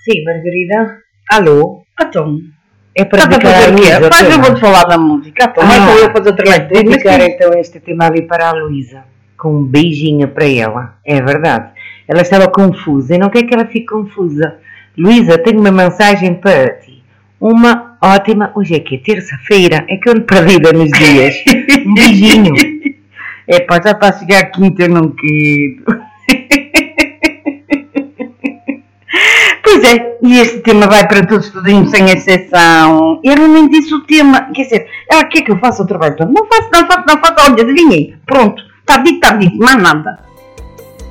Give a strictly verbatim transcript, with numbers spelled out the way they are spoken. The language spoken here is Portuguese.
Sim, Margarida. Alô? Então, É para estás a dedicar fazer a o quê? Luísa. Faz tema. eu vou-te falar da música. Então, mas Ah, vou eu fazer o trabalho todo. Mas dedicar que- então este tema ali para a Luísa. Com um beijinho para ela. É verdade. Ela estava confusa e não quer que ela fique confusa. Luísa, tenho uma mensagem para ti. Uma ótima. Hoje é que é terça-feira. É que eu ando perdida nos dias. Um beijinho. É pá, já está a chegar a quinta, eu não quero. Pois é, e este tema vai para todos, tudinho, sem exceção. Ela nem disse o tema, quer dizer, ela quer que eu faça o trabalho todo. Não faço, não faço, não faço, olha, adivinhei, pronto, está dito, está dito, mais nada.